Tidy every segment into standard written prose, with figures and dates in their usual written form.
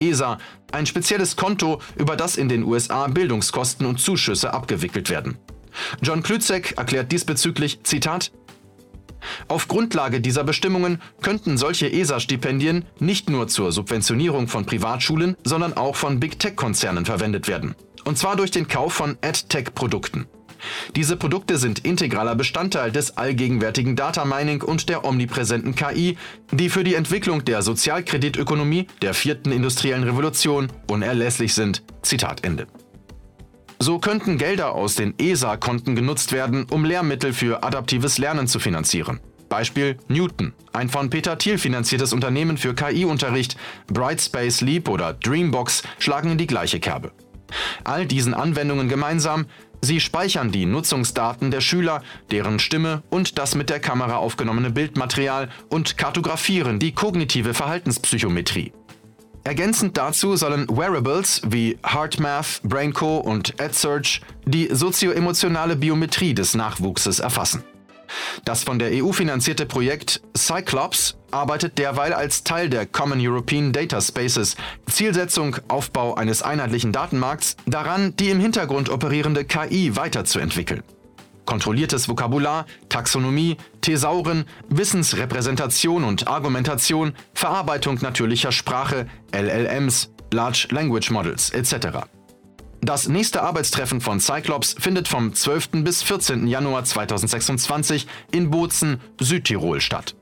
ESA, ein spezielles Konto, über das in den USA Bildungskosten und Zuschüsse abgewickelt werden. John Klützek erklärt diesbezüglich, Zitat: Auf Grundlage dieser Bestimmungen könnten solche ESA-Stipendien nicht nur zur Subventionierung von Privatschulen, sondern auch von Big-Tech-Konzernen verwendet werden. Und zwar durch den Kauf von AdTech-Produkten. Diese Produkte sind integraler Bestandteil des allgegenwärtigen Data Mining und der omnipräsenten KI, die für die Entwicklung der Sozialkreditökonomie der 4. industriellen Revolution unerlässlich sind. Zitat Ende. So könnten Gelder aus den ESA-Konten genutzt werden, um Lehrmittel für adaptives Lernen zu finanzieren. Beispiel Newton, ein von Peter Thiel finanziertes Unternehmen für KI-Unterricht, Brightspace Leap oder Dreambox schlagen in die gleiche Kerbe. All diesen Anwendungen gemeinsam: Sie speichern die Nutzungsdaten der Schüler, deren Stimme und das mit der Kamera aufgenommene Bildmaterial und kartografieren die kognitive Verhaltenspsychometrie. Ergänzend dazu sollen Wearables wie HeartMath, BrainCo und EdSearch die sozioemotionale Biometrie des Nachwuchses erfassen. Das von der EU finanzierte Projekt Cyclops arbeitet derweil als Teil der Common European Data Spaces, Zielsetzung Aufbau eines einheitlichen Datenmarkts, daran, die im Hintergrund operierende KI weiterzuentwickeln. Kontrolliertes Vokabular, Taxonomie, Thesauren, Wissensrepräsentation und Argumentation, Verarbeitung natürlicher Sprache, LLMs, Large Language Models etc. Das nächste Arbeitstreffen von Cyclops findet vom 12. bis 14. Januar 2026 in Bozen, Südtirol statt.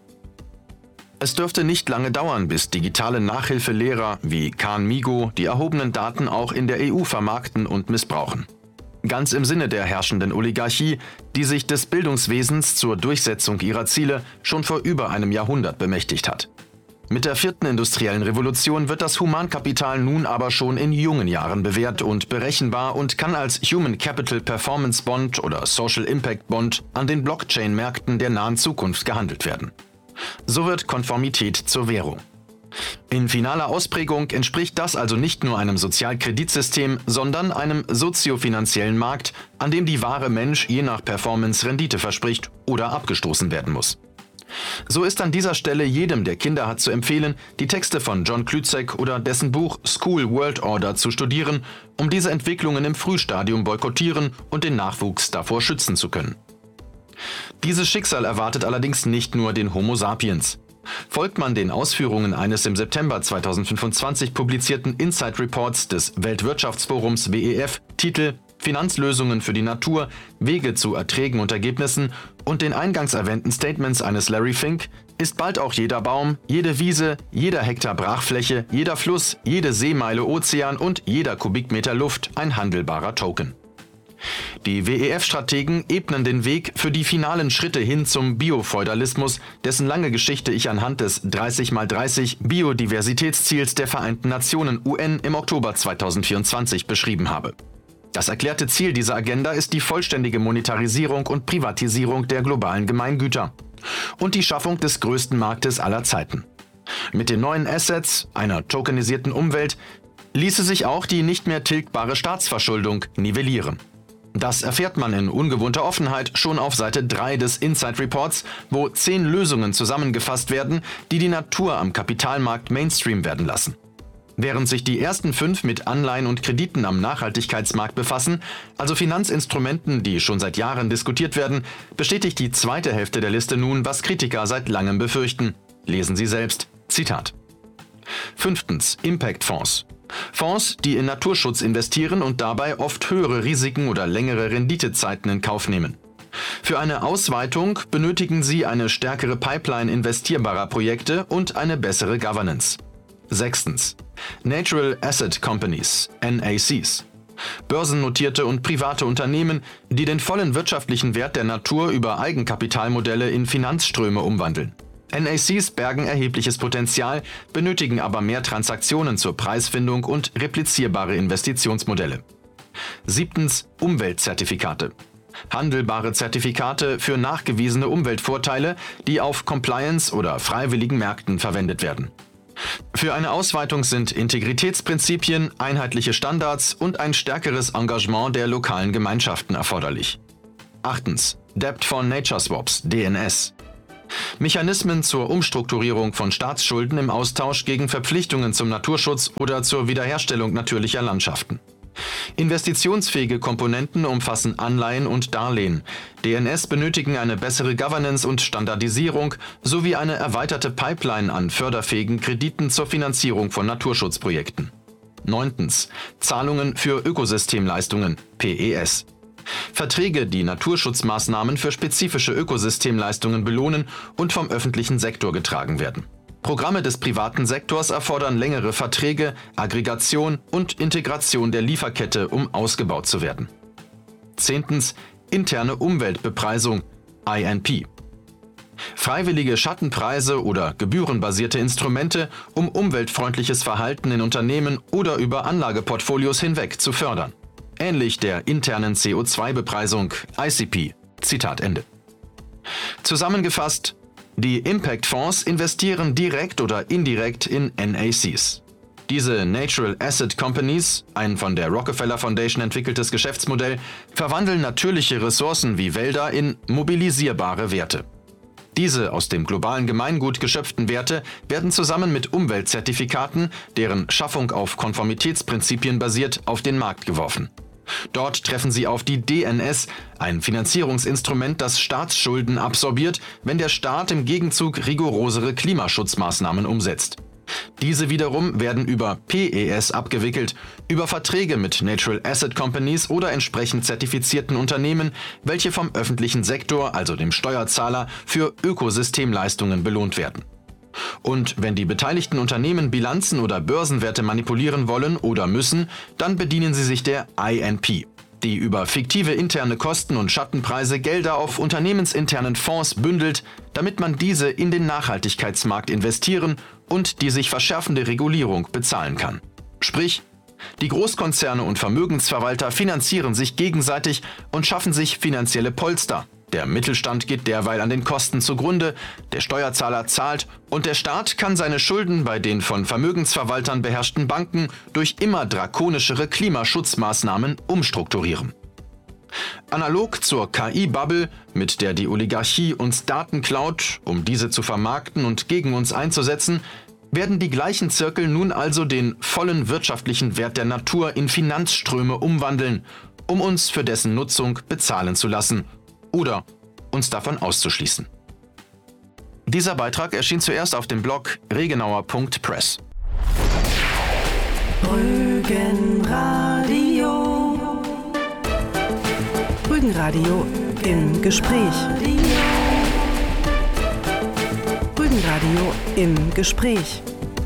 Es dürfte nicht lange dauern, bis digitale Nachhilfelehrer wie Khan Migo die erhobenen Daten auch in der EU vermarkten und missbrauchen. Ganz im Sinne der herrschenden Oligarchie, die sich des Bildungswesens zur Durchsetzung ihrer Ziele schon vor über einem Jahrhundert bemächtigt hat. Mit der 4. industriellen Revolution wird das Humankapital nun aber schon in jungen Jahren bewährt und berechenbar und kann als Human Capital Performance Bond oder Social Impact Bond an den Blockchain-Märkten der nahen Zukunft gehandelt werden. So wird Konformität zur Währung. In finaler Ausprägung entspricht das also nicht nur einem Sozialkreditsystem, sondern einem soziofinanziellen Markt, an dem die wahre Mensch je nach Performance Rendite verspricht oder abgestoßen werden muss. So ist an dieser Stelle jedem, der Kinder hat, zu empfehlen, die Texte von John Klützek oder dessen Buch School World Order zu studieren, um diese Entwicklungen im Frühstadium boykottieren und den Nachwuchs davor schützen zu können. Dieses Schicksal erwartet allerdings nicht nur den Homo sapiens. Folgt man den Ausführungen eines im September 2025 publizierten Insight Reports des Weltwirtschaftsforums WEF, Titel Finanzlösungen für die Natur, Wege zu Erträgen und Ergebnissen und den eingangs erwähnten Statements eines Larry Fink, ist bald auch jeder Baum, jede Wiese, jeder Hektar Brachfläche, jeder Fluss, jede Seemeile Ozean und jeder Kubikmeter Luft ein handelbarer Token. Die WEF-Strategen ebnen den Weg für die finalen Schritte hin zum Biofeudalismus, dessen lange Geschichte ich anhand des 30x30 Biodiversitätsziels der Vereinten Nationen UN im Oktober 2024 beschrieben habe. Das erklärte Ziel dieser Agenda ist die vollständige Monetarisierung und Privatisierung der globalen Gemeingüter und die Schaffung des größten Marktes aller Zeiten. Mit den neuen Assets, einer tokenisierten Umwelt, ließe sich auch die nicht mehr tilgbare Staatsverschuldung nivellieren. Das erfährt man in ungewohnter Offenheit schon auf Seite 3 des Insight Reports, wo 10 Lösungen zusammengefasst werden, die die Natur am Kapitalmarkt Mainstream werden lassen. Während sich die ersten 5 mit Anleihen und Krediten am Nachhaltigkeitsmarkt befassen, also Finanzinstrumenten, die schon seit Jahren diskutiert werden, bestätigt die zweite Hälfte der Liste nun, was Kritiker seit langem befürchten. Lesen Sie selbst. Zitat. 5. Impact-Fonds. Fonds, die in Naturschutz investieren und dabei oft höhere Risiken oder längere Renditezeiten in Kauf nehmen. Für eine Ausweitung benötigen sie eine stärkere Pipeline investierbarer Projekte und eine bessere Governance. 6. Natural Asset Companies, NACs. Börsennotierte und private Unternehmen, die den vollen wirtschaftlichen Wert der Natur über Eigenkapitalmodelle in Finanzströme umwandeln. NACs bergen erhebliches Potenzial, benötigen aber mehr Transaktionen zur Preisfindung und replizierbare Investitionsmodelle. 7. Umweltzertifikate. Handelbare Zertifikate für nachgewiesene Umweltvorteile, die auf Compliance- oder freiwilligen Märkten verwendet werden. Für eine Ausweitung sind Integritätsprinzipien, einheitliche Standards und ein stärkeres Engagement der lokalen Gemeinschaften erforderlich. 8. Debt for Nature Swaps, DNS. Mechanismen zur Umstrukturierung von Staatsschulden im Austausch gegen Verpflichtungen zum Naturschutz oder zur Wiederherstellung natürlicher Landschaften. Investitionsfähige Komponenten umfassen Anleihen und Darlehen. DNS benötigen eine bessere Governance und Standardisierung sowie eine erweiterte Pipeline an förderfähigen Krediten zur Finanzierung von Naturschutzprojekten. 9. Zahlungen für Ökosystemleistungen, PES. Verträge, die Naturschutzmaßnahmen für spezifische Ökosystemleistungen belohnen und vom öffentlichen Sektor getragen werden. Programme des privaten Sektors erfordern längere Verträge, Aggregation und Integration der Lieferkette, um ausgebaut zu werden. 10. Interne Umweltbepreisung, INP. Freiwillige Schattenpreise oder gebührenbasierte Instrumente, um umweltfreundliches Verhalten in Unternehmen oder über Anlageportfolios hinweg zu fördern. Ähnlich der internen CO2-Bepreisung, ICP. Zitat Ende. Zusammengefasst: Die Impact-Fonds investieren direkt oder indirekt in NACs. Diese Natural Asset Companies, ein von der Rockefeller Foundation entwickeltes Geschäftsmodell, verwandeln natürliche Ressourcen wie Wälder in mobilisierbare Werte. Diese aus dem globalen Gemeingut geschöpften Werte werden zusammen mit Umweltzertifikaten, deren Schaffung auf Konformitätsprinzipien basiert, auf den Markt geworfen. Dort treffen sie auf die DNS, ein Finanzierungsinstrument, das Staatsschulden absorbiert, wenn der Staat im Gegenzug rigorosere Klimaschutzmaßnahmen umsetzt. Diese wiederum werden über PES abgewickelt, über Verträge mit Natural Asset Companies oder entsprechend zertifizierten Unternehmen, welche vom öffentlichen Sektor, also dem Steuerzahler, für Ökosystemleistungen belohnt werden. Und wenn die beteiligten Unternehmen Bilanzen oder Börsenwerte manipulieren wollen oder müssen, dann bedienen sie sich der INP, die über fiktive interne Kosten und Schattenpreise Gelder auf unternehmensinternen Fonds bündelt, damit man diese in den Nachhaltigkeitsmarkt investieren und die sich verschärfende Regulierung bezahlen kann. Sprich, die Großkonzerne und Vermögensverwalter finanzieren sich gegenseitig und schaffen sich finanzielle Polster. Der Mittelstand geht derweil an den Kosten zugrunde, der Steuerzahler zahlt und der Staat kann seine Schulden bei den von Vermögensverwaltern beherrschten Banken durch immer drakonischere Klimaschutzmaßnahmen umstrukturieren. Analog zur KI-Bubble, mit der die Oligarchie uns Daten klaut, um diese zu vermarkten und gegen uns einzusetzen, werden die gleichen Zirkel nun also den vollen wirtschaftlichen Wert der Natur in Finanzströme umwandeln, um uns für dessen Nutzung bezahlen zu lassen oder uns davon auszuschließen. Dieser Beitrag erschien zuerst auf dem Blog regenauer.press. Rügenradio. Rügenradio im Gespräch. Rügenradio im Gespräch.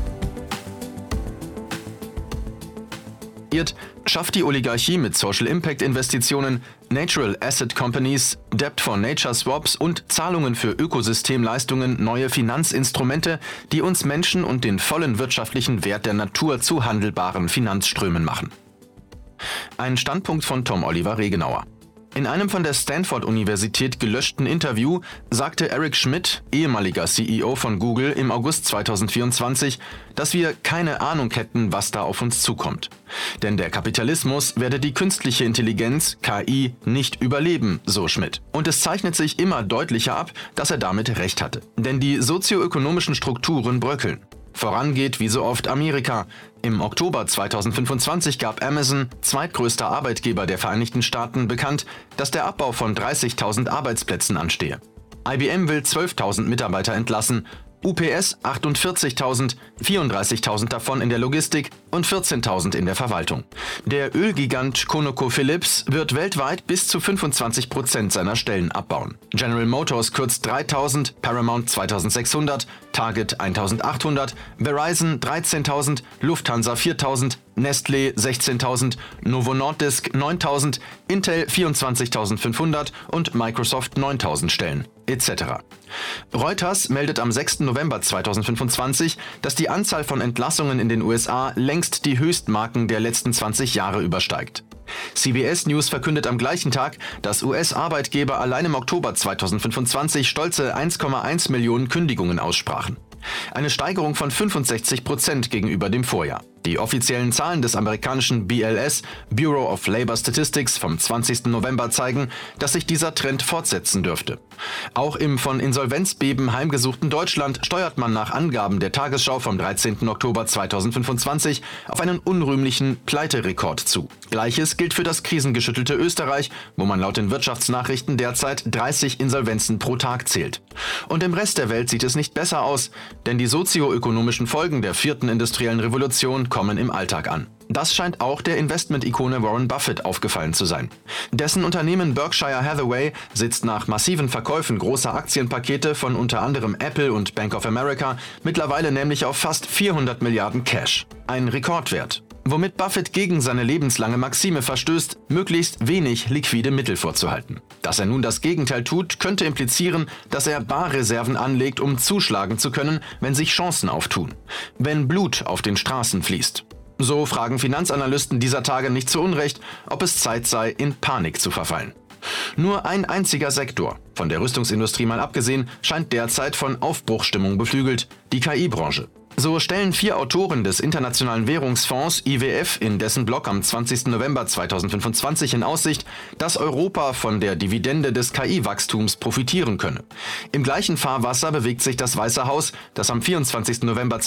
Schafft die Oligarchie mit Social Impact Investitionen, Natural Asset Companies, Debt for Nature Swaps und Zahlungen für Ökosystemleistungen neue Finanzinstrumente, die uns Menschen und den vollen wirtschaftlichen Wert der Natur zu handelbaren Finanzströmen machen. Ein Standpunkt von Tom Oliver Regenauer. In einem von der Stanford-Universität gelöschten Interview sagte Eric Schmidt, ehemaliger CEO von Google, im August 2024, dass wir keine Ahnung hätten, was da auf uns zukommt. Denn der Kapitalismus werde die künstliche Intelligenz, KI, nicht überleben, so Schmidt. Und es zeichnet sich immer deutlicher ab, dass er damit recht hatte. Denn die sozioökonomischen Strukturen bröckeln. Vorangeht wie so oft Amerika. Im Oktober 2025 gab Amazon, zweitgrößter Arbeitgeber der Vereinigten Staaten, bekannt, dass der Abbau von 30.000 Arbeitsplätzen anstehe. IBM will 12.000 Mitarbeiter entlassen, UPS 48.000, 34.000 davon in der Logistik und 14.000 in der Verwaltung. Der Ölgigant ConocoPhillips wird weltweit bis zu 25% seiner Stellen abbauen. General Motors kürzt 3.000, Paramount 2.600, Target 1.800, Verizon 13.000, Lufthansa 4.000, Nestlé 16.000, Novo Nordisk 9.000, Intel 24.500 und Microsoft 9.000 Stellen, etc. Reuters meldet am 6. November 2025, dass die Anzahl von Entlassungen in den USA längst die Höchstmarken der letzten 20 Jahre übersteigt. CBS News verkündet am gleichen Tag, dass US-Arbeitgeber allein im Oktober 2025 stolze 1,1 Millionen Kündigungen aussprachen. Eine Steigerung von 65% gegenüber dem Vorjahr. Die offiziellen Zahlen des amerikanischen BLS, Bureau of Labor Statistics, vom 20. November zeigen, dass sich dieser Trend fortsetzen dürfte. Auch im von Insolvenzbeben heimgesuchten Deutschland steuert man nach Angaben der Tagesschau vom 13. Oktober 2025 auf einen unrühmlichen Pleiterekord zu. Gleiches gilt für das krisengeschüttelte Österreich, wo man laut den Wirtschaftsnachrichten derzeit 30 Insolvenzen pro Tag zählt. Und im Rest der Welt sieht es nicht besser aus, denn die sozioökonomischen Folgen der 4. industriellen Revolution kommen im Alltag an. Das scheint auch der Investment-Ikone Warren Buffett aufgefallen zu sein. Dessen Unternehmen Berkshire Hathaway sitzt nach massiven Verkäufen großer Aktienpakete von unter anderem Apple und Bank of America mittlerweile nämlich auf fast 400 Milliarden Cash. Ein Rekordwert. Womit Buffett gegen seine lebenslange Maxime verstößt, möglichst wenig liquide Mittel vorzuhalten. Dass er nun das Gegenteil tut, könnte implizieren, dass er Barreserven anlegt, um zuschlagen zu können, wenn sich Chancen auftun. Wenn Blut auf den Straßen fließt. So fragen Finanzanalysten dieser Tage nicht zu Unrecht, ob es Zeit sei, in Panik zu verfallen. Nur ein einziger Sektor, von der Rüstungsindustrie mal abgesehen, scheint derzeit von Aufbruchsstimmung beflügelt: die KI-Branche. So stellen 4 Autoren des Internationalen Währungsfonds IWF in dessen Blog am 20. November 2025 in Aussicht, dass Europa von der Dividende des KI-Wachstums profitieren könne. Im gleichen Fahrwasser bewegt sich das Weiße Haus, das am 24. November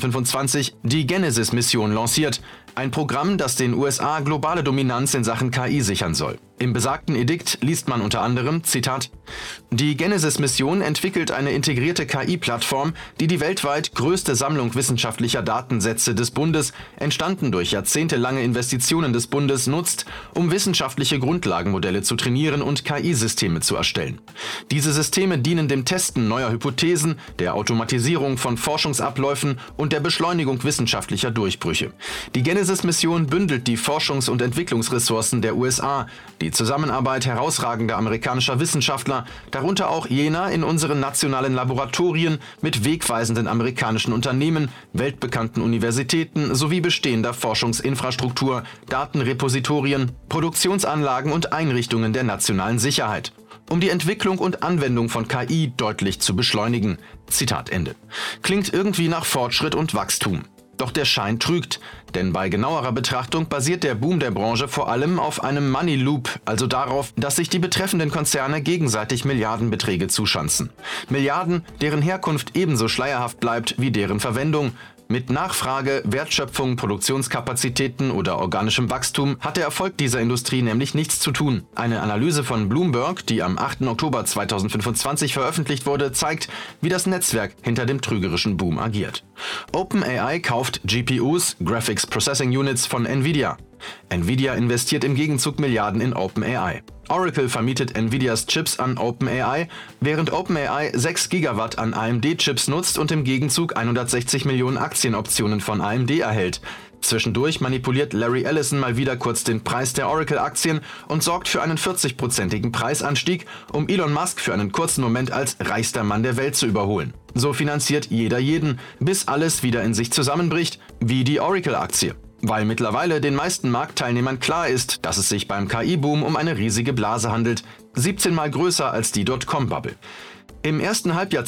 2025 die Genesis-Mission lanciert, ein Programm, das den USA globale Dominanz in Sachen KI sichern soll. Im besagten Edikt liest man unter anderem, Zitat, die Genesis-Mission entwickelt eine integrierte KI-Plattform, die die weltweit größte Sammlung wissenschaftlicher Datensätze des Bundes, entstanden durch jahrzehntelange Investitionen des Bundes, nutzt, um wissenschaftliche Grundlagenmodelle zu trainieren und KI-Systeme zu erstellen. Diese Systeme dienen dem Testen neuer Hypothesen, der Automatisierung von Forschungsabläufen und der Beschleunigung wissenschaftlicher Durchbrüche. Die Genesis-Mission bündelt die Forschungs- und Entwicklungsressourcen der USA, die Zusammenarbeit herausragender amerikanischer Wissenschaftler, darunter auch jener in unseren nationalen Laboratorien mit wegweisenden amerikanischen Unternehmen, weltbekannten Universitäten sowie bestehender Forschungsinfrastruktur, Datenrepositorien, Produktionsanlagen und Einrichtungen der nationalen Sicherheit, um die Entwicklung und Anwendung von KI deutlich zu beschleunigen. Zitat Ende. Klingt irgendwie nach Fortschritt und Wachstum. Doch der Schein trügt, denn bei genauerer Betrachtung basiert der Boom der Branche vor allem auf einem Money Loop, also darauf, dass sich die betreffenden Konzerne gegenseitig Milliardenbeträge zuschanzen. Milliarden, deren Herkunft ebenso schleierhaft bleibt wie deren Verwendung. Mit Nachfrage, Wertschöpfung, Produktionskapazitäten oder organischem Wachstum hat der Erfolg dieser Industrie nämlich nichts zu tun. Eine Analyse von Bloomberg, die am 8. Oktober 2025 veröffentlicht wurde, zeigt, wie das Netzwerk hinter dem trügerischen Boom agiert. OpenAI kauft GPUs, Graphics Processing Units, von Nvidia. Nvidia investiert im Gegenzug Milliarden in OpenAI. Oracle vermietet Nvidias Chips an OpenAI, während OpenAI 6 Gigawatt an AMD-Chips nutzt und im Gegenzug 160 Millionen Aktienoptionen von AMD erhält. Zwischendurch manipuliert Larry Ellison mal wieder kurz den Preis der Oracle-Aktien und sorgt für einen 40-prozentigen Preisanstieg, um Elon Musk für einen kurzen Moment als reichster Mann der Welt zu überholen. So finanziert jeder jeden, bis alles wieder in sich zusammenbricht, wie die Oracle-Aktie. Weil mittlerweile den meisten Marktteilnehmern klar ist, dass es sich beim KI-Boom um eine riesige Blase handelt, 17 Mal größer als die Dotcom-Bubble. Im ersten Halbjahr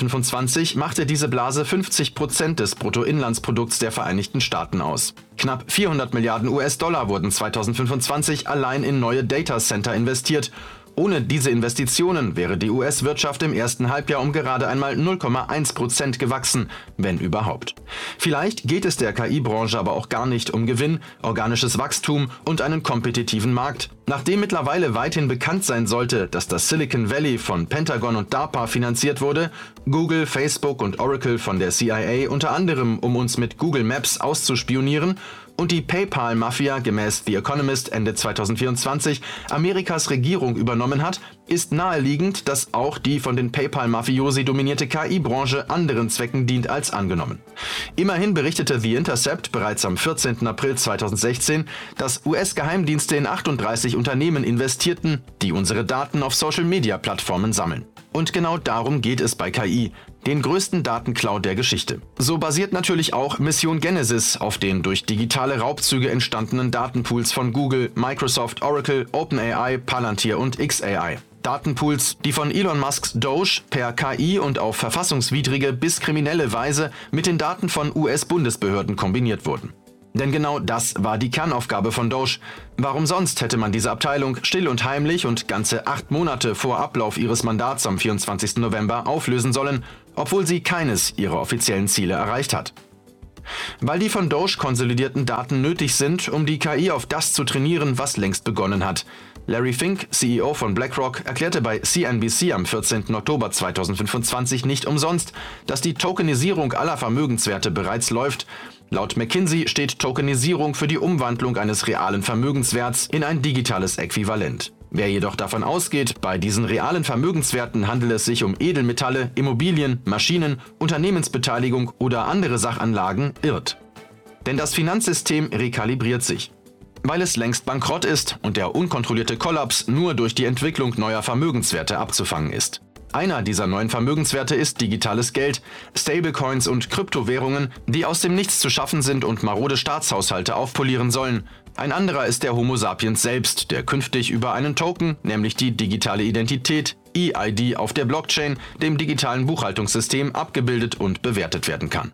2025 machte diese Blase 50% des Bruttoinlandsprodukts der Vereinigten Staaten aus. Knapp 400 Milliarden US-Dollar wurden 2025 allein in neue Datacenter investiert. Ohne diese Investitionen wäre die US-Wirtschaft im ersten Halbjahr um gerade einmal 0,1% gewachsen, wenn überhaupt. Vielleicht geht es der KI-Branche aber auch gar nicht um Gewinn, organisches Wachstum und einen kompetitiven Markt. Nachdem mittlerweile weithin bekannt sein sollte, dass das Silicon Valley von Pentagon und DARPA finanziert wurde, Google, Facebook und Oracle von der CIA unter anderem, um uns mit Google Maps auszuspionieren, und die PayPal-Mafia gemäß The Economist Ende 2024 Amerikas Regierung übernommen hat, ist naheliegend, dass auch die von den PayPal-Mafiosi dominierte KI-Branche anderen Zwecken dient als angenommen. Immerhin berichtete The Intercept bereits am 14. April 2016, dass US-Geheimdienste in 38 Unternehmen investierten, die unsere Daten auf Social-Media-Plattformen sammeln. Und genau darum geht es bei KI, den größten Datenklau der Geschichte. So basiert natürlich auch Mission Genesis auf den durch digitale Raubzüge entstandenen Datenpools von Google, Microsoft, Oracle, OpenAI, Palantir und xAI. Datenpools, die von Elon Musks Doge per KI und auf verfassungswidrige bis kriminelle Weise mit den Daten von US-Bundesbehörden kombiniert wurden. Denn genau das war die Kernaufgabe von Doge. Warum sonst hätte man diese Abteilung still und heimlich und ganze 8 Monate vor Ablauf ihres Mandats am 24. November auflösen sollen, obwohl sie keines ihrer offiziellen Ziele erreicht hat? Weil die von Doge konsolidierten Daten nötig sind, um die KI auf das zu trainieren, was längst begonnen hat. Larry Fink, CEO von BlackRock, erklärte bei CNBC am 14. Oktober 2025 nicht umsonst, dass die Tokenisierung aller Vermögenswerte bereits läuft. Laut McKinsey steht Tokenisierung für die Umwandlung eines realen Vermögenswerts in ein digitales Äquivalent. Wer jedoch davon ausgeht, bei diesen realen Vermögenswerten handele es sich um Edelmetalle, Immobilien, Maschinen, Unternehmensbeteiligung oder andere Sachanlagen, irrt. Denn das Finanzsystem rekalibriert sich. Weil es längst bankrott ist und der unkontrollierte Kollaps nur durch die Entwicklung neuer Vermögenswerte abzufangen ist. Einer dieser neuen Vermögenswerte ist digitales Geld, Stablecoins und Kryptowährungen, die aus dem Nichts zu schaffen sind und marode Staatshaushalte aufpolieren sollen. Ein anderer ist der Homo sapiens selbst, der künftig über einen Token, nämlich die digitale Identität, EID auf der Blockchain, dem digitalen Buchhaltungssystem, abgebildet und bewertet werden kann.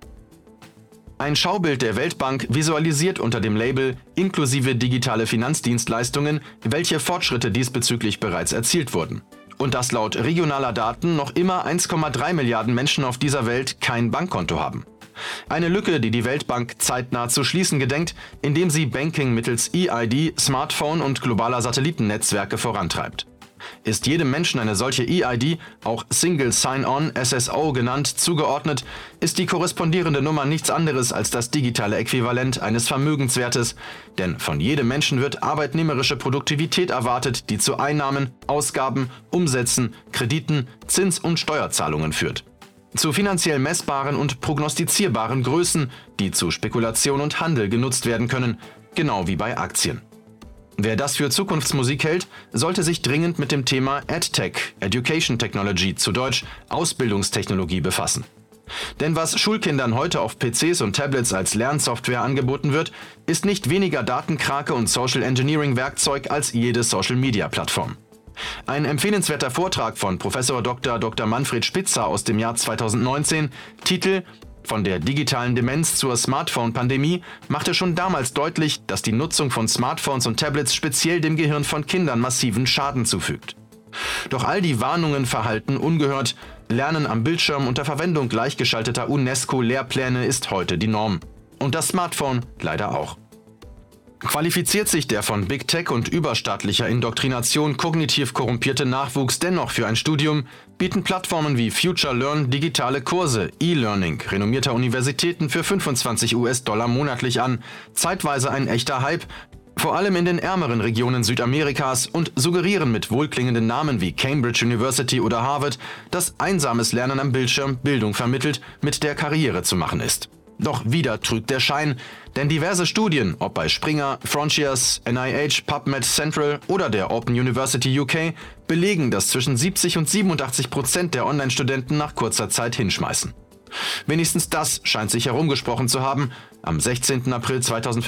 Ein Schaubild der Weltbank visualisiert unter dem Label inklusive digitale Finanzdienstleistungen, welche Fortschritte diesbezüglich bereits erzielt wurden. Und dass laut regionaler Daten noch immer 1,3 Milliarden Menschen auf dieser Welt kein Bankkonto haben. Eine Lücke, die die Weltbank zeitnah zu schließen gedenkt, indem sie Banking mittels EID, Smartphone und globaler Satellitennetzwerke vorantreibt. Ist jedem Menschen eine solche EID, auch Single Sign-On, SSO genannt, zugeordnet, ist die korrespondierende Nummer nichts anderes als das digitale Äquivalent eines Vermögenswertes, denn von jedem Menschen wird arbeitnehmerische Produktivität erwartet, die zu Einnahmen, Ausgaben, Umsätzen, Krediten, Zins- und Steuerzahlungen führt. Zu finanziell messbaren und prognostizierbaren Größen, die zu Spekulation und Handel genutzt werden können, genau wie bei Aktien. Wer das für Zukunftsmusik hält, sollte sich dringend mit dem Thema EdTech, Education Technology, zu Deutsch Ausbildungstechnologie, befassen. Denn was Schulkindern heute auf PCs und Tablets als Lernsoftware angeboten wird, ist nicht weniger Datenkrake und Social Engineering Werkzeug als jede Social-Media-Plattform. Ein empfehlenswerter Vortrag von Prof. Dr. Manfred Spitzer aus dem Jahr 2019, Titel Von der digitalen Demenz zur Smartphone-Pandemie, machte schon damals deutlich, dass die Nutzung von Smartphones und Tablets speziell dem Gehirn von Kindern massiven Schaden zufügt. Doch all die Warnungen verhalten ungehört. Lernen am Bildschirm unter Verwendung gleichgeschalteter UNESCO-Lehrpläne ist heute die Norm. Und das Smartphone leider auch. Qualifiziert sich der von Big Tech und überstaatlicher Indoktrination kognitiv korrumpierte Nachwuchs dennoch für ein Studium, bieten Plattformen wie Future Learn digitale Kurse, E-Learning renommierter Universitäten für $25 monatlich an, zeitweise ein echter Hype, vor allem in den ärmeren Regionen Südamerikas, und suggerieren mit wohlklingenden Namen wie Cambridge University oder Harvard, dass einsames Lernen am Bildschirm Bildung vermittelt, mit der Karriere zu machen ist. Doch wieder trügt der Schein, denn diverse Studien, ob bei Springer, Frontiers, NIH, PubMed Central oder der Open University UK, belegen, dass zwischen 70 und 87% der Online-Studenten nach kurzer Zeit hinschmeißen. Wenigstens das scheint sich herumgesprochen zu haben. Am 16. April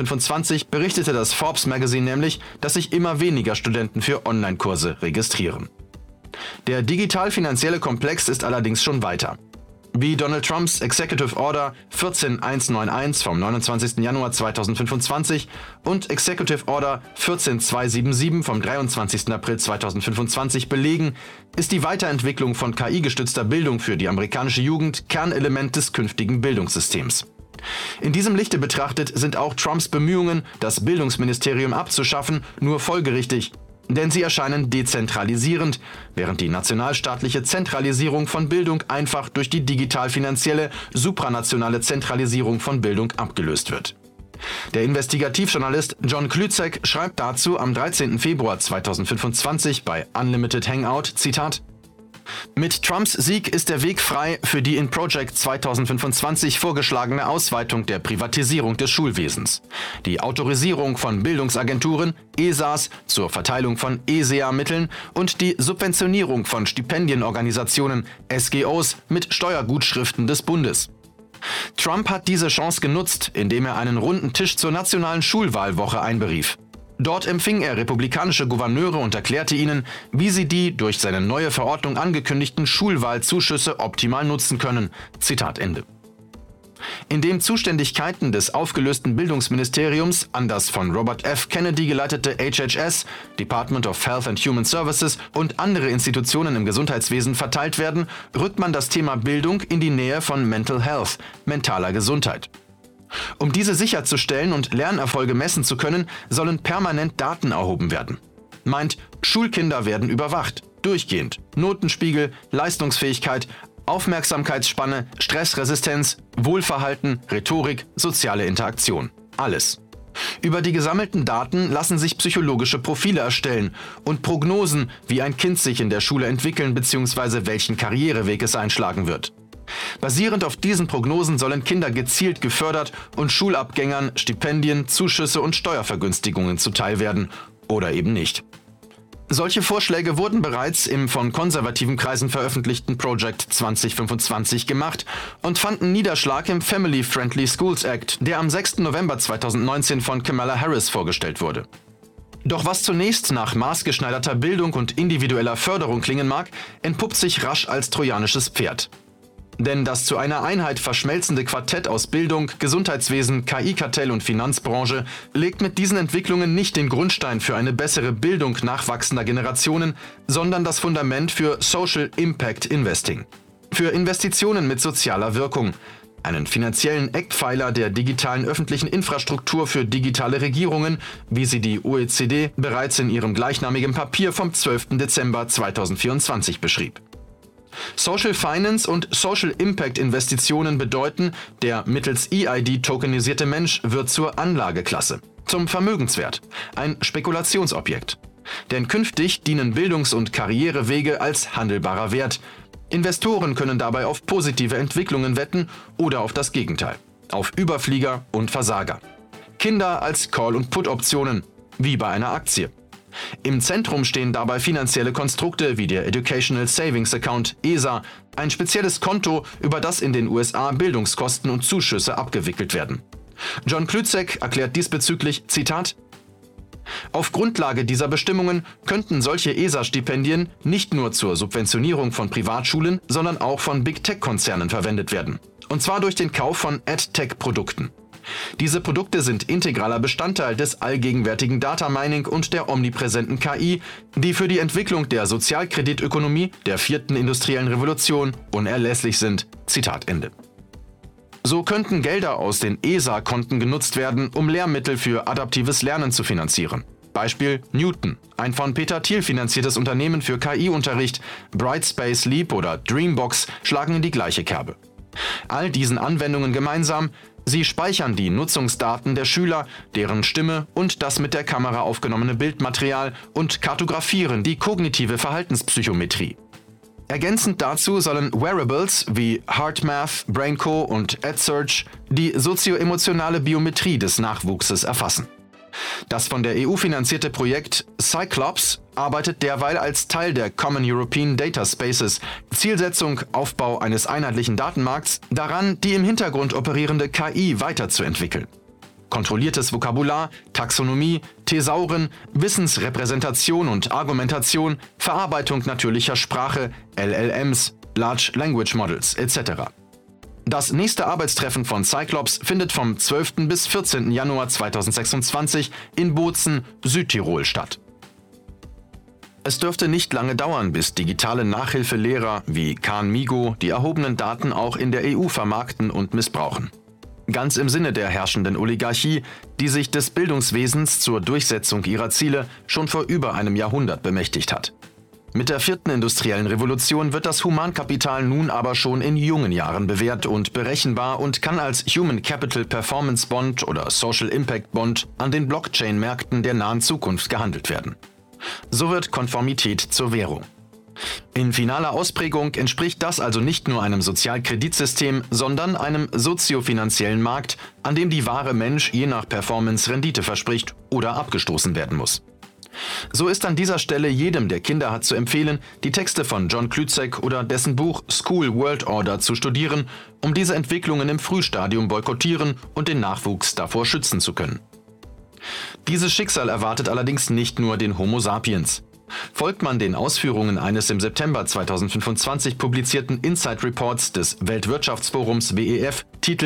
2025 berichtete das Forbes Magazine nämlich, dass sich immer weniger Studenten für Online-Kurse registrieren. Der digital-finanzielle Komplex ist allerdings schon weiter. Wie Donald Trumps Executive Order 14191 vom 29. Januar 2025 und Executive Order 14277 vom 23. April 2025 belegen, ist die Weiterentwicklung von KI-gestützter Bildung für die amerikanische Jugend Kernelement des künftigen Bildungssystems. In diesem Lichte betrachtet sind auch Trumps Bemühungen, das Bildungsministerium abzuschaffen, nur folgerichtig. Denn sie erscheinen dezentralisierend, während die nationalstaatliche Zentralisierung von Bildung einfach durch die digital-finanzielle, supranationale Zentralisierung von Bildung abgelöst wird. Der Investigativjournalist John Klützek schreibt dazu am 13. Februar 2025 bei Unlimited Hangout, Zitat: Mit Trumps Sieg ist der Weg frei für die in Project 2025 vorgeschlagene Ausweitung der Privatisierung des Schulwesens. Die Autorisierung von Bildungsagenturen, ESAs, zur Verteilung von ESEA-Mitteln und die Subventionierung von Stipendienorganisationen, SGOs, mit Steuergutschriften des Bundes. Trump hat diese Chance genutzt, indem er einen runden Tisch zur nationalen Schulwahlwoche einberief. Dort empfing er republikanische Gouverneure und erklärte ihnen, wie sie die durch seine neue Verordnung angekündigten Schulwahlzuschüsse optimal nutzen können. Zitat Ende. Indem Zuständigkeiten des aufgelösten Bildungsministeriums an das von Robert F. Kennedy geleitete HHS, Department of Health and Human Services und andere Institutionen im Gesundheitswesen verteilt werden, rückt man das Thema Bildung in die Nähe von Mental Health, mentaler Gesundheit. Um diese sicherzustellen und Lernerfolge messen zu können, sollen permanent Daten erhoben werden. Meint, Schulkinder werden überwacht, durchgehend, Notenspiegel, Leistungsfähigkeit, Aufmerksamkeitsspanne, Stressresistenz, Wohlverhalten, Rhetorik, soziale Interaktion. Alles. Über die gesammelten Daten lassen sich psychologische Profile erstellen und Prognosen, wie ein Kind sich in der Schule entwickeln bzw. welchen Karriereweg es einschlagen wird. Basierend auf diesen Prognosen sollen Kinder gezielt gefördert und Schulabgängern Stipendien, Zuschüsse und Steuervergünstigungen zuteil werden oder eben nicht. Solche Vorschläge wurden bereits im von konservativen Kreisen veröffentlichten Project 2025 gemacht und fanden Niederschlag im Family Friendly Schools Act, der am 6. November 2019 von Kamala Harris vorgestellt wurde. Doch was zunächst nach maßgeschneiderter Bildung und individueller Förderung klingen mag, entpuppt sich rasch als trojanisches Pferd. Denn das zu einer Einheit verschmelzende Quartett aus Bildung, Gesundheitswesen, KI-Kartell und Finanzbranche legt mit diesen Entwicklungen nicht den Grundstein für eine bessere Bildung nachwachsender Generationen, sondern das Fundament für Social Impact Investing. Für Investitionen mit sozialer Wirkung, einen finanziellen Eckpfeiler der digitalen öffentlichen Infrastruktur für digitale Regierungen, wie sie die OECD bereits in ihrem gleichnamigen Papier vom 12. Dezember 2024 beschrieb. Social Finance und Social Impact Investitionen bedeuten, der mittels EID tokenisierte Mensch wird zur Anlageklasse, zum Vermögenswert, ein Spekulationsobjekt. Denn künftig dienen Bildungs- und Karrierewege als handelbarer Wert. Investoren können dabei auf positive Entwicklungen wetten oder auf das Gegenteil, auf Überflieger und Versager. Kinder als Call- und Put-Optionen, wie bei einer Aktie. Im Zentrum stehen dabei finanzielle Konstrukte wie der Educational Savings Account (ESA), ein spezielles Konto, über das in den USA Bildungskosten und Zuschüsse abgewickelt werden. John Klützek erklärt diesbezüglich, Zitat: Auf Grundlage dieser Bestimmungen könnten solche ESA-Stipendien nicht nur zur Subventionierung von Privatschulen, sondern auch von Big-Tech-Konzernen verwendet werden. Und zwar durch den Kauf von AdTech-Produkten. Diese Produkte sind integraler Bestandteil des allgegenwärtigen Data Mining und der omnipräsenten KI, die für die Entwicklung der Sozialkreditökonomie der 4. industriellen Revolution unerlässlich sind. Zitat Ende. So könnten Gelder aus den ESA-Konten genutzt werden, um Lehrmittel für adaptives Lernen zu finanzieren. Beispiel Newton, ein von Peter Thiel finanziertes Unternehmen für KI-Unterricht, Brightspace Leap oder Dreambox schlagen in die gleiche Kerbe. All diesen Anwendungen gemeinsam: Sie speichern die Nutzungsdaten der Schüler, deren Stimme und das mit der Kamera aufgenommene Bildmaterial und kartografieren die kognitive Verhaltenspsychometrie. Ergänzend dazu sollen Wearables wie HeartMath, BrainCo und EdSearch die sozioemotionale Biometrie des Nachwuchses erfassen. Das von der EU finanzierte Projekt Cyclops arbeitet derweil als Teil der Common European Data Spaces, Zielsetzung Aufbau eines einheitlichen Datenmarkts, daran, die im Hintergrund operierende KI weiterzuentwickeln. Kontrolliertes Vokabular, Taxonomie, Thesauren, Wissensrepräsentation und Argumentation, Verarbeitung natürlicher Sprache, LLMs, Large Language Models etc. Das nächste Arbeitstreffen von Cyclops findet vom 12. bis 14. Januar 2026 in Bozen, Südtirol statt. Es dürfte nicht lange dauern, bis digitale Nachhilfelehrer wie Khan Migo die erhobenen Daten auch in der EU vermarkten und missbrauchen. Ganz im Sinne der herrschenden Oligarchie, die sich des Bildungswesens zur Durchsetzung ihrer Ziele schon vor über einem Jahrhundert bemächtigt hat. Mit der 4. industriellen Revolution wird das Humankapital nun aber schon in jungen Jahren bewährt und berechenbar und kann als Human Capital Performance Bond oder Social Impact Bond an den Blockchain-Märkten der nahen Zukunft gehandelt werden. So wird Konformität zur Währung. In finaler Ausprägung entspricht das also nicht nur einem Sozialkreditsystem, sondern einem soziofinanziellen Markt, an dem die wahre Mensch je nach Performance Rendite verspricht oder abgestoßen werden muss. So ist an dieser Stelle jedem, der Kinder hat, zu empfehlen, die Texte von John Klützek oder dessen Buch School World Order zu studieren, um diese Entwicklungen im Frühstadium boykottieren und den Nachwuchs davor schützen zu können. Dieses Schicksal erwartet allerdings nicht nur den Homo sapiens. Folgt man den Ausführungen eines im September 2025 publizierten Insight Reports des Weltwirtschaftsforums WEF, Titel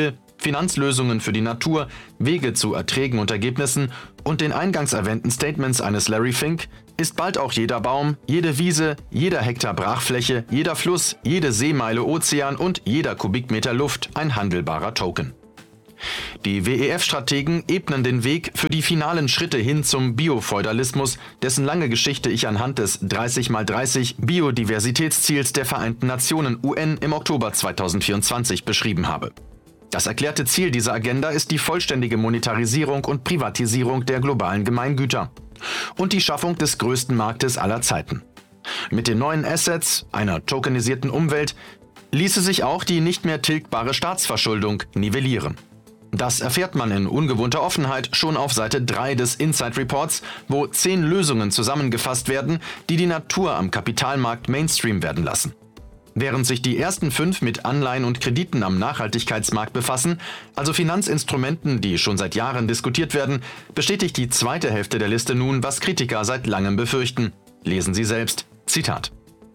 Finanzlösungen für die Natur, Wege zu Erträgen und Ergebnissen und den eingangs erwähnten Statements eines Larry Fink ist bald auch jeder Baum, jede Wiese, jeder Hektar Brachfläche, jeder Fluss, jede Seemeile Ozean und jeder Kubikmeter Luft ein handelbarer Token. Die WEF-Strategen ebnen den Weg für die finalen Schritte hin zum Biofeudalismus, dessen lange Geschichte ich anhand des 30x30 Biodiversitätsziels der Vereinten Nationen UN im Oktober 2024 beschrieben habe. Das erklärte Ziel dieser Agenda ist die vollständige Monetarisierung und Privatisierung der globalen Gemeingüter und die Schaffung des größten Marktes aller Zeiten. Mit den neuen Assets, einer tokenisierten Umwelt, ließe sich auch die nicht mehr tilgbare Staatsverschuldung nivellieren. Das erfährt man in ungewohnter Offenheit schon auf Seite 3 des Insight Reports, wo 10 Lösungen zusammengefasst werden, die die Natur am Kapitalmarkt Mainstream werden lassen. Während sich die ersten 5 mit Anleihen und Krediten am Nachhaltigkeitsmarkt befassen, also Finanzinstrumenten, die schon seit Jahren diskutiert werden, bestätigt die zweite Hälfte der Liste nun, was Kritiker seit langem befürchten. Lesen Sie selbst. Zitat.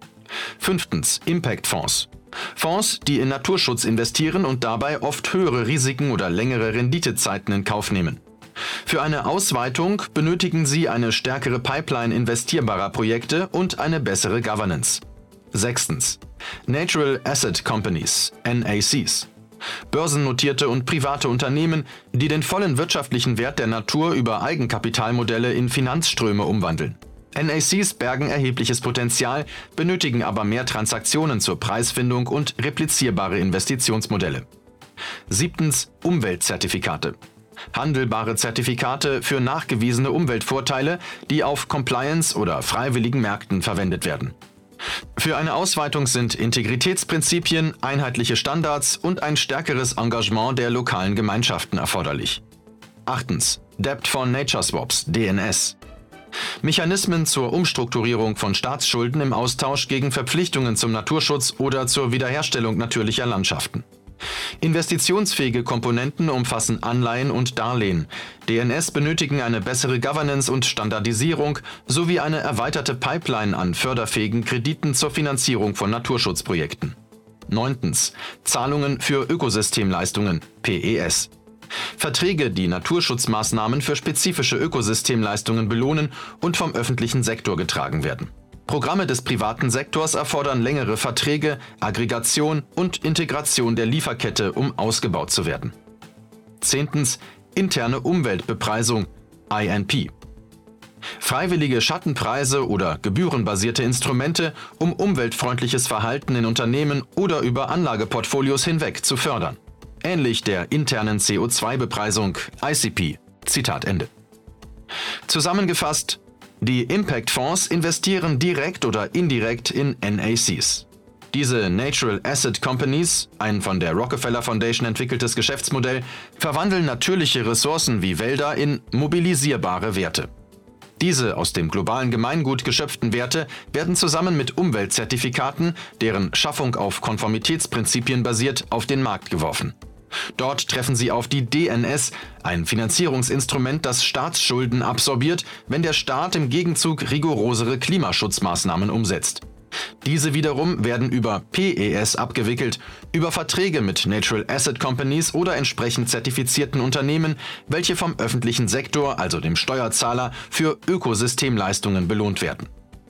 5. Impact-Fonds. Fonds, die in Naturschutz investieren und dabei oft höhere Risiken oder längere Renditezeiten in Kauf nehmen. Für eine Ausweitung benötigen sie eine stärkere Pipeline investierbarer Projekte und eine bessere Governance. 6. Natural Asset Companies, NACs. Börsennotierte und private Unternehmen, die den vollen wirtschaftlichen Wert der Natur über Eigenkapitalmodelle in Finanzströme umwandeln. NACs bergen erhebliches Potenzial, benötigen aber mehr Transaktionen zur Preisfindung und replizierbare Investitionsmodelle. 7. Umweltzertifikate. Handelbare Zertifikate für nachgewiesene Umweltvorteile, die auf Compliance- oder freiwilligen Märkten verwendet werden. Für eine Ausweitung sind Integritätsprinzipien, einheitliche Standards und ein stärkeres Engagement der lokalen Gemeinschaften erforderlich. 8. Debt for Nature Swaps, DNS. Mechanismen zur Umstrukturierung von Staatsschulden im Austausch gegen Verpflichtungen zum Naturschutz oder zur Wiederherstellung natürlicher Landschaften. Investitionsfähige Komponenten umfassen Anleihen und Darlehen. DNS benötigen eine bessere Governance und Standardisierung sowie eine erweiterte Pipeline an förderfähigen Krediten zur Finanzierung von Naturschutzprojekten. 9. Zahlungen für Ökosystemleistungen, PES. Verträge, die Naturschutzmaßnahmen für spezifische Ökosystemleistungen belohnen und vom öffentlichen Sektor getragen werden. Programme des privaten Sektors erfordern längere Verträge, Aggregation und Integration der Lieferkette, um ausgebaut zu werden. 10. Interne Umweltbepreisung, INP. Freiwillige Schattenpreise oder gebührenbasierte Instrumente, um umweltfreundliches Verhalten in Unternehmen oder über Anlageportfolios hinweg zu fördern. Ähnlich der internen CO2-Bepreisung, ICP. Zitat Ende. Zusammengefasst, die Impact-Fonds investieren direkt oder indirekt in NACs. Diese Natural Asset Companies, ein von der Rockefeller Foundation entwickeltes Geschäftsmodell, verwandeln natürliche Ressourcen wie Wälder in mobilisierbare Werte. Diese aus dem globalen Gemeingut geschöpften Werte werden zusammen mit Umweltzertifikaten, deren Schaffung auf Konformitätsprinzipien basiert, auf den Markt geworfen. Dort treffen sie auf die DNS, ein Finanzierungsinstrument, das Staatsschulden absorbiert, wenn der Staat im Gegenzug rigorosere Klimaschutzmaßnahmen umsetzt. Diese wiederum werden über PES abgewickelt, über Verträge mit Natural Asset Companies oder entsprechend zertifizierten Unternehmen, welche vom öffentlichen Sektor, also dem Steuerzahler, für Ökosystemleistungen belohnt werden.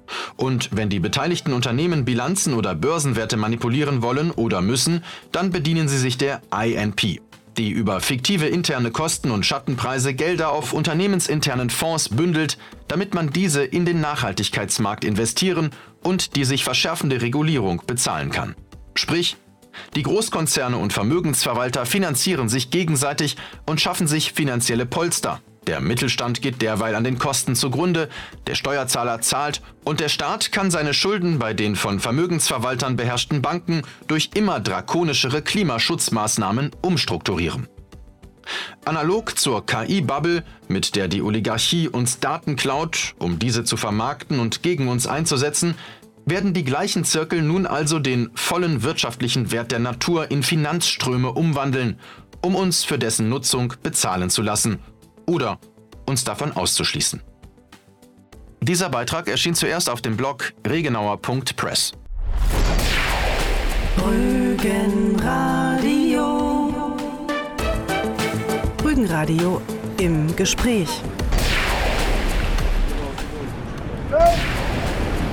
Und wenn die beteiligten Unternehmen Bilanzen oder Börsenwerte manipulieren wollen oder müssen, dann bedienen sie sich der INP, die über fiktive interne Kosten und Schattenpreise Gelder auf unternehmensinternen Fonds bündelt, damit man diese in den Nachhaltigkeitsmarkt investieren und die sich verschärfende Regulierung bezahlen kann. Sprich, die Großkonzerne und Vermögensverwalter finanzieren sich gegenseitig und schaffen sich finanzielle Polster. Der Mittelstand geht derweil an den Kosten zugrunde, der Steuerzahler zahlt und der Staat kann seine Schulden bei den von Vermögensverwaltern beherrschten Banken durch immer drakonischere Klimaschutzmaßnahmen umstrukturieren. Analog zur KI-Bubble, mit der die Oligarchie uns Daten klaut, um diese zu vermarkten und gegen uns einzusetzen, werden die gleichen Zirkel nun also den vollen wirtschaftlichen Wert der Natur in Finanzströme umwandeln, um uns für dessen Nutzung bezahlen zu lassen oder uns davon auszuschließen. Dieser Beitrag erschien zuerst auf dem Blog regenauer.press. Rügenradio. Rügenradio im Gespräch.